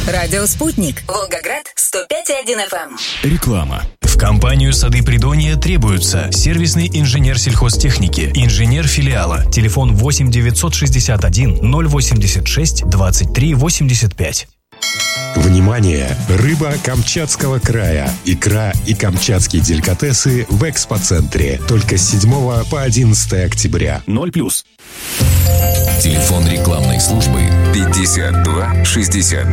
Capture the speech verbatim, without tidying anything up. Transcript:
Радио «Спутник». Волгоград, сто пять и один эф эм. Реклама. В компанию «Сады Придонья» требуются сервисный инженер сельхозтехники, инженер филиала. Телефон восемь девятьсот шестьдесят один ноль восемьдесят шесть двадцать три восемьдесят пять. Внимание! Рыба Камчатского края. Икра и камчатские деликатесы в экспоцентре. Только с седьмого по одиннадцатое октября. ноль плюс. Телефон рекламной службы пятьдесят два шестьдесят.